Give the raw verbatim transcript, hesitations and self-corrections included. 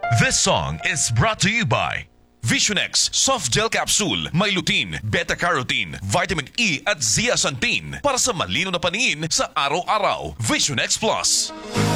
This song is brought to you by Visionex Soft Gel Capsule. May lutein, beta-carotene, vitamin E at zeaxanthin para sa malino na paningin sa araw-araw. Visionex Plus.